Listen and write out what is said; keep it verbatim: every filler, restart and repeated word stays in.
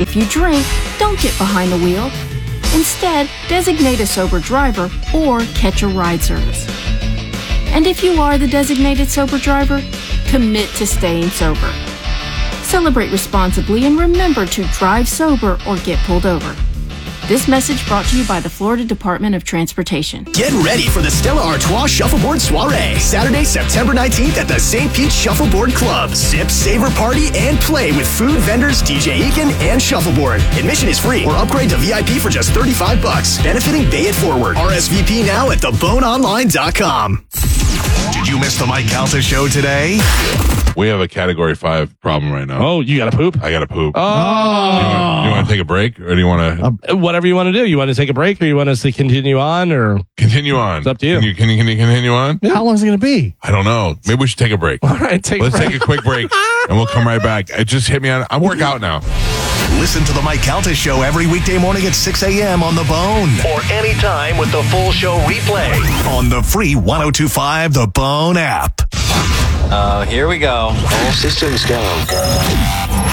If you drink, don't get behind the wheel. Instead, designate a sober driver or catch a ride service. And if you are the designated sober driver, commit to staying sober. Celebrate responsibly and remember to drive sober or get pulled over. This message brought to you by the Florida Department of Transportation. Get ready for the Stella Artois Shuffleboard Soiree, Saturday, September nineteenth at the Saint Pete Shuffleboard Club. Sip, savor, party, and play with food vendors, D J Eakin, and Shuffleboard. Admission is free or upgrade to V I P for just thirty-five bucks. Benefiting Bay It Forward. R S V P now at the bone online dot com. Did you miss the Mike Calta show today? We have a category five problem right now. Oh, you got to poop? I got to poop. Oh. You want to take a break or do you want to? Uh, whatever you want to do. You want to take a break or you want us to continue on or? Continue on. It's up to you. Can you, can you, can you continue on? Yeah. How long is it going to be? I don't know. Maybe we should take a break. All right, take Let's a break. take a quick break and we'll come right back. It just hit me on. I'm working out now. Listen to the Mike Calta show every weekday morning at six a.m. on The Bone. Or anytime with the full show replay on the free one oh two point five The Bone app. Uh, here we go. All systems go.